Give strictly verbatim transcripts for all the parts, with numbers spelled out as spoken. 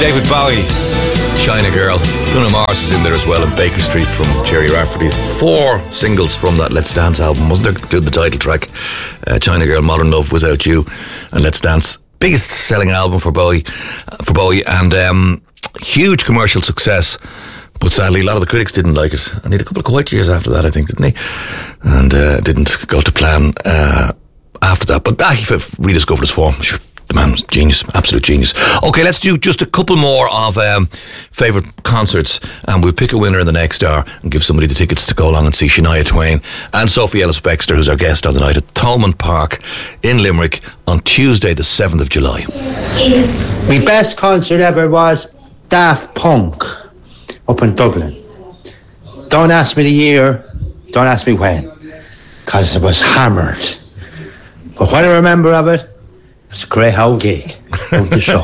David Bowie, China Girl. Bruno Mars is in there as well, and Baker Street from Jerry Rafferty. Four singles from that Let's Dance album, wasn't there? Include the title track, uh, China Girl, Modern Love, Without You, and Let's Dance. Biggest selling album for Bowie, for Bowie, and um, huge commercial success. But sadly, a lot of the critics didn't like it. And he had a couple of quiet years after that, I think, didn't he? And uh, didn't go to plan uh, after that. But ah, he rediscovered his form. Sure. The man was genius, absolute genius. Okay, let's do just a couple more of um, favourite concerts, and we'll pick a winner in the next hour and give somebody the tickets to go along and see Shania Twain and Sophie Ellis-Bextor, who's our guest on the night at Thomond Park in Limerick on Tuesday the seventh of July. My best concert ever was Daft Punk up in Dublin. Don't ask me the year, don't ask me when, because it was hammered. But what I remember of it, it's a great whole gig of the show.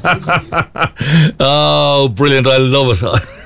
Oh, brilliant. I love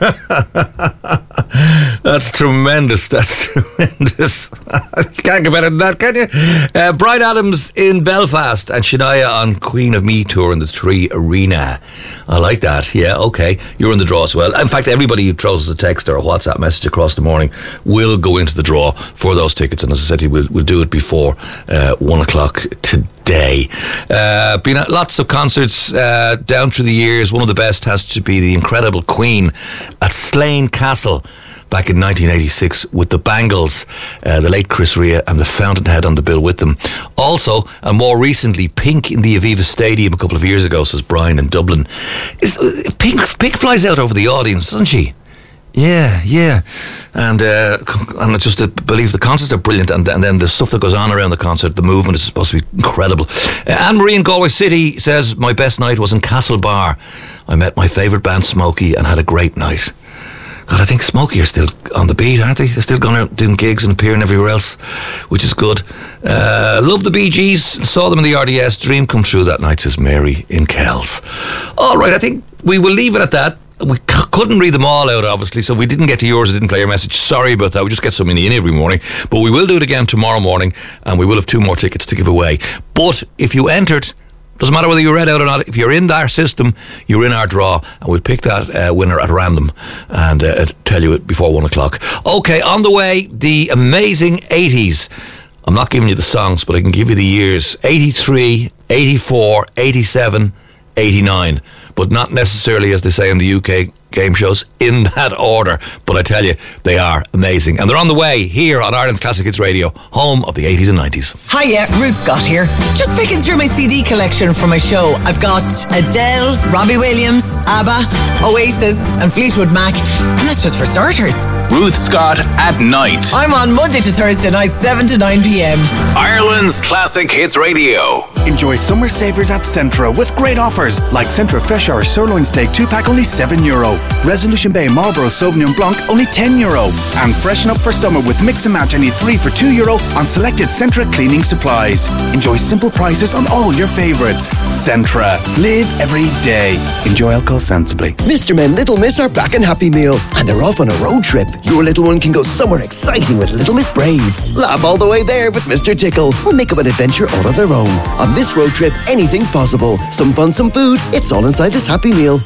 it. That's tremendous. That's tremendous. You can't get better than that, can you? Uh, Bryan Adams in Belfast and Shania on Queen of Me tour in the Three Arena. I like that. Yeah, okay. You're in the draw as well. In fact, everybody who throws us a text or a WhatsApp message across the morning will go into the draw for those tickets. And as I said, we'll, we'll do it before uh, one o'clock today. Day. Uh, been at lots of concerts uh, down through the years. One of the best has to be the incredible Queen at Slane Castle back in nineteen eighty-six with the Bangles, uh, the late Chris Rea and the Fountainhead on the bill with them. Also, and more recently, Pink in the Aviva Stadium a couple of years ago, says Brian in Dublin. Is, uh, Pink, Pink flies out over the audience, doesn't she? Yeah, yeah, and uh, and I just uh, believe the concerts are brilliant, and, and then the stuff that goes on around the concert, the movement is supposed to be incredible. Uh, Anne-Marie in Galway City says, my best night was in Castlebar. I met my favourite band, Smokey, and had a great night. God, I think Smokey are still on the beat, aren't they? They're still going out doing gigs and appearing everywhere else, which is good. Uh, love the Bee Gees, saw them in the R D S, dream come true that night, says Mary in Kells. All right, I think we will leave it at that. We c- couldn't read them all out, obviously, so if we didn't get to yours, I didn't play your message. Sorry about that. We just get so many in every morning. But we will do it again tomorrow morning, and we will have two more tickets to give away. But if you entered, doesn't matter whether you read out or not, if you're in our system, you're in our draw, and we'll pick that uh, winner at random and uh, tell you it before one o'clock. Okay, on the way, the amazing eighties. I'm not giving you the songs, but I can give you the years. eighty-three, eighty-four, eighty-seven, eighty-nine, but not necessarily, as they say in the U K game shows, in that order. But I tell you, they are amazing. And they're on the way here on Ireland's Classic Hits Radio, home of the eighties and nineties. Hiya, Ruth Scott here. Just picking through my C D collection for my show. I've got Adele, Robbie Williams, ABBA, Oasis and Fleetwood Mac. And that's just for starters. Ruth Scott at night. I'm on Monday to Thursday night, seven to nine p.m. Ireland's Classic Hits Radio. Enjoy summer savers at Centra with great offers like Centra Fresh Hour Sirloin Steak two pack only seven euro. Resolution Bay Marlborough Sauvignon Blanc only ten euro. And freshen up for summer with Mix and Match only three for two euro on selected Centra cleaning supplies. Enjoy simple prices on all your favourites. Centra. Live every day. Enjoy alcohol sensibly. Mister Men, Little Miss are back in Happy Meal and they're off on a road trip. Your little one can go somewhere exciting with Little Miss Brave. Laugh all the way there with Mister Tickle. Or make up an adventure all of their own. On this road trip, anything's possible. Some fun, some food. It's all inside this Happy Meal.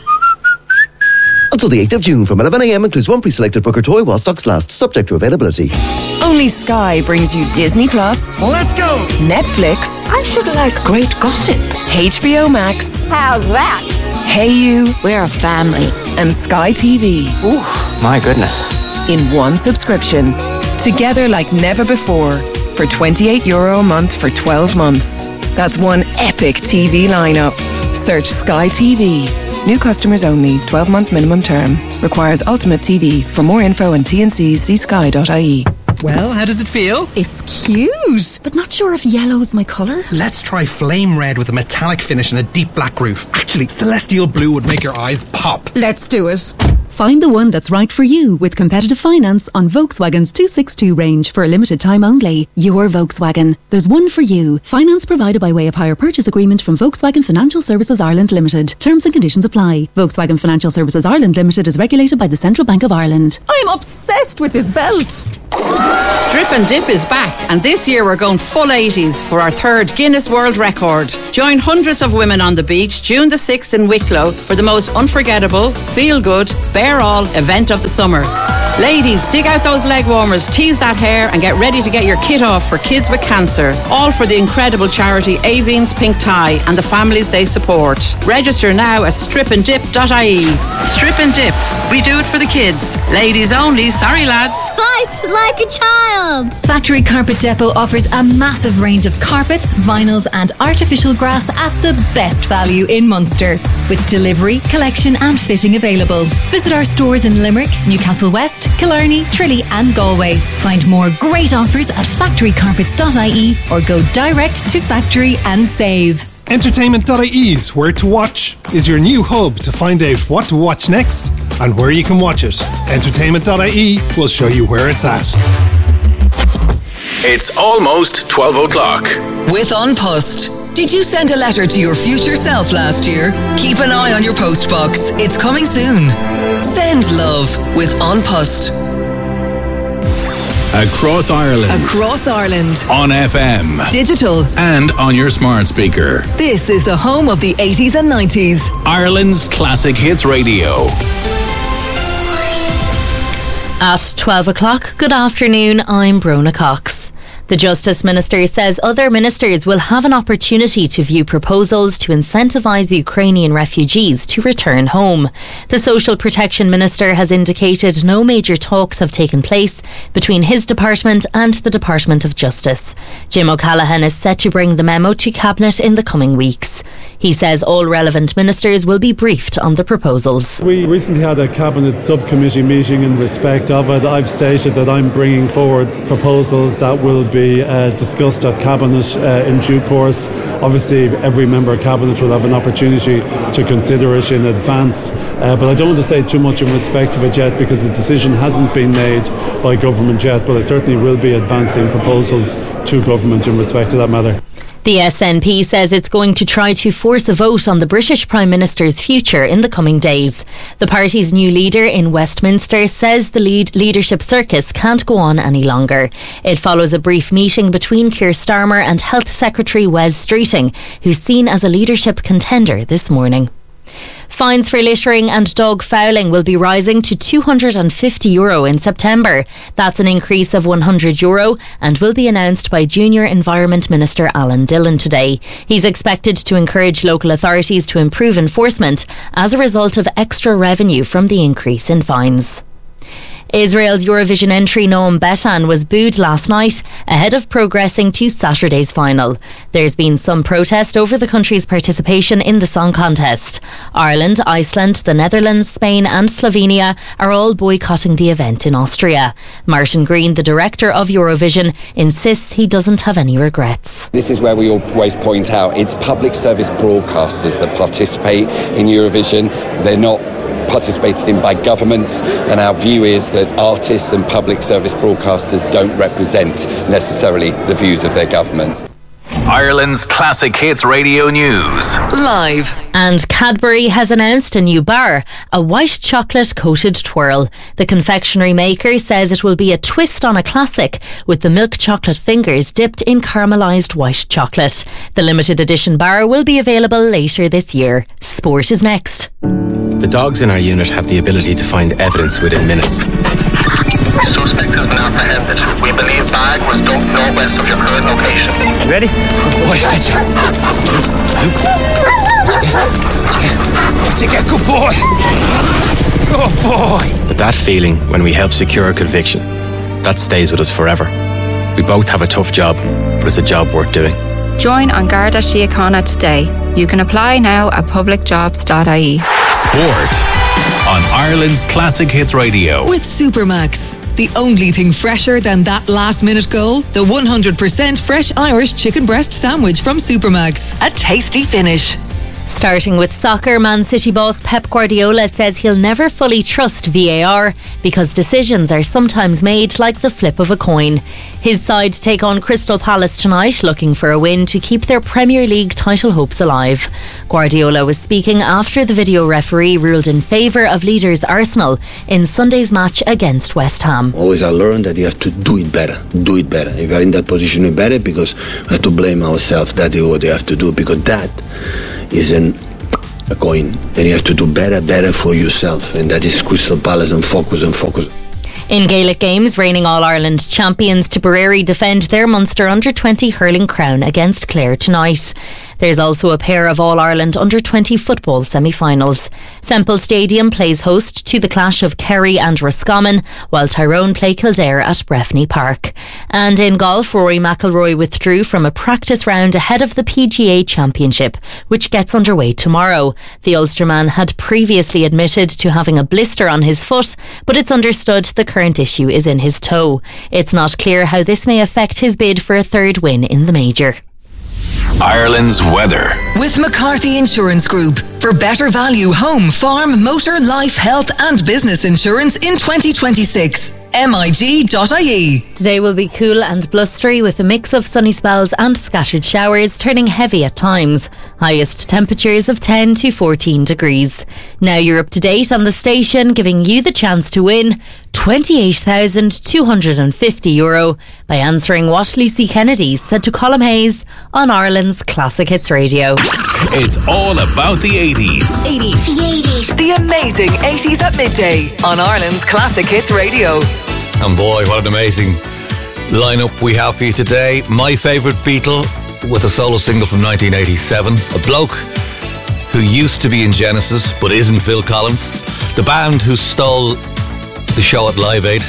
Until the eighth of June from eleven a.m. includes one pre-selected Booker toy while stocks last, subject to availability. Only Sky brings you Disney Plus. Let's go! Netflix. I should like great gossip. H B O Max. How's that? Hey You. We're a family. And Sky T V. Ooh, my goodness. In one subscription. Together like never before. For twenty-eight euro a month for twelve months. That's one epic T V lineup. Search Sky T V. New customers only. twelve-month minimum term. Requires Ultimate T V. For more info and T N Cs, see sky dot I E. Well, how does it feel? It's cute, but not sure if yellow's my colour. Let's try flame red with a metallic finish and a deep black roof. Actually, celestial blue would make your eyes pop. Let's do it. Find the one that's right for you with competitive finance on Volkswagen's two sixty-two range for a limited time only. Your Volkswagen. There's one for you. Finance provided by way of hire purchase agreement from Volkswagen Financial Services Ireland Limited. Terms and conditions apply. Volkswagen Financial Services Ireland Limited is regulated by the Central Bank of Ireland. I'm obsessed with this belt. Strip and Dip is back, and this year we're going full eighties for our third Guinness World Record. Join hundreds of women on the beach June the sixth in Wicklow for the most unforgettable, feel-good, bear-all event of the summer. Ladies, dig out those leg warmers, tease that hair, and get ready to get your kit off for kids with cancer. All for the incredible charity Aveen's Pink Tie and the families they support. Register now at strip and dip dot I E. Strip and Dip. We do it for the kids. Ladies only, sorry lads. Fight like a child! Factory Carpet Depot offers a massive range of carpets, vinyls and artificial grass at the best value in Munster. With delivery, collection and fitting available. Visit our stores in Limerick, Newcastle West, Killarney, Tralee and Galway. Find more great offers at factory carpets dot I E or go direct to factory and save. Entertainment dot I E's Where to Watch is your new hub to find out what to watch next and where you can watch it. Entertainment dot I E will show you where it's at. It's almost twelve o'clock. With An Post. Did you send a letter to your future self last year? Keep an eye on your post box. It's coming soon. Send love with An Post. Across Ireland. Across Ireland. On F M. Digital. And on your smart speaker. This is the home of the eighties and nineties. Ireland's Classic Hits Radio. At twelve o'clock, good afternoon, I'm Brona Cox. The Justice Minister says other ministers will have an opportunity to view proposals to incentivise Ukrainian refugees to return home. The Social Protection Minister has indicated no major talks have taken place between his department and the Department of Justice. Jim O'Callaghan is set to bring the memo to Cabinet in the coming weeks. He says all relevant ministers will be briefed on the proposals. We recently had a Cabinet subcommittee meeting in respect of it. I've stated that I'm bringing forward proposals that will be uh, discussed at Cabinet uh, in due course. Obviously, every member of Cabinet will have an opportunity to consider it in advance, uh, but I don't want to say too much in respect of it yet because the decision hasn't been made by government yet, but I certainly will be advancing proposals to government in respect to that matter. The S N P says it's going to try to force a vote on the British Prime Minister's future in the coming days. The party's new leader in Westminster says the lead leadership circus can't go on any longer. It follows a brief meeting between Keir Starmer and Health Secretary Wes Streeting, who's seen as a leadership contender this morning. Fines for littering and dog fouling will be rising to two hundred fifty euro in September. That's an increase of one hundred euro and will be announced by Junior Environment Minister Alan Dillon today. He's expected to encourage local authorities to improve enforcement as a result of extra revenue from the increase in fines. Israel's Eurovision entry Noam Betan was booed last night ahead of progressing to Saturday's final. There's been some protest over the country's participation in the song contest. Ireland, Iceland, the Netherlands, Spain and Slovenia are all boycotting the event in Austria. Martin Green, the director of Eurovision, insists he doesn't have any regrets. This is where we always point out it's public service broadcasters that participate in Eurovision. They're not participated in by governments, and our view is that artists and public service broadcasters don't represent necessarily the views of their governments. Ireland's Classic Hits Radio News. Live. And Cadbury has announced a new bar, a white chocolate coated twirl. The confectionery maker says it will be a twist on a classic, with the milk chocolate fingers dipped in caramelised white chocolate. The limited edition bar will be available later this year. Sport is next. The dogs in our unit have the ability to find evidence within minutes. The suspect has been apprehended. We believe bag was dumped northwest of your current location. Ready? Good boy, Fetcher. Luke. What'd you get? What'd you get? Good boy. Good boy. But that feeling when we help secure a conviction, that stays with us forever. We both have a tough job, but it's a job worth doing. Join An Garda Síochána today. You can apply now at public jobs dot I E. Sport on Ireland's Classic Hits Radio. With Supermax, the only thing fresher than that last minute goal, the one hundred percent fresh Irish chicken breast sandwich from Supermax. A tasty finish. Starting with soccer, Man City boss Pep Guardiola says he'll never fully trust V A R because decisions are sometimes made like the flip of a coin. His side take on Crystal Palace tonight, looking for a win to keep their Premier League title hopes alive. Guardiola was speaking after the video referee ruled in favour of leaders Arsenal in Sunday's match against West Ham. Always I learned that you have to do it better, do it better. If you are in that position, do it better, because we have to blame ourselves. That is what you have to do, because that is an, a coin. Then you have to do better, better for yourself. And that is Crystal Palace, and focus and focus. In Gaelic games, reigning All-Ireland champions Tipperary defend their Munster under twenty hurling crown against Clare tonight. There's also a pair of All-Ireland under twenty football semi-finals. Semple Stadium plays host to the clash of Kerry and Roscommon, while Tyrone play Kildare at Breffni Park. And in golf, Rory McIlroy withdrew from a practice round ahead of the P G A Championship, which gets underway tomorrow. The Ulsterman had previously admitted to having a blister on his foot, but it's understood the current issue is in his toe. It's not clear how this may affect his bid for a third win in the major. Ireland's weather. With McCarthy Insurance Group. For better value home, farm, motor, life, health and business insurance in twenty twenty-six. M I G dot I E. Today will be cool and blustery with a mix of sunny spells and scattered showers, turning heavy at times. Highest temperatures of ten to fourteen degrees. Now you're up to date on the station, giving you the chance to win twenty-eight thousand two hundred fifty euro by answering what Lucy Kennedy said to Colm Hayes on Ireland's Classic Hits Radio. It's all about the eighties. eighties. The eighties. The amazing eighties at midday on Ireland's Classic Hits Radio. And boy, what an amazing lineup we have for you today. My favourite Beatle with a solo single from nineteen eighty-seven. A bloke who used to be in Genesis but isn't Phil Collins. The band who stole the show at Live Aid.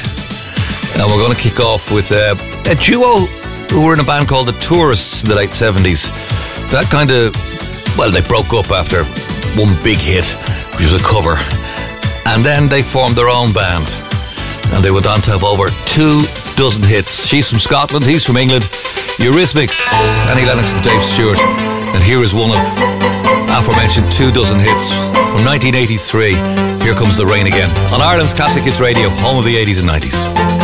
And we're going to kick off with uh, a duo who were in a band called The Tourists in the late seventies. That kind of, well, they broke up after one big hit, which was a cover. And then they formed their own band. And they went on to have over two dozen hits. She's from Scotland, he's from England. Eurythmics, Annie Lennox and Dave Stewart. And here is one of aforementioned two dozen hits from nineteen eighty-three. Here Comes the Rain Again on Ireland's Classic Hits Radio, home of the eighties and nineties.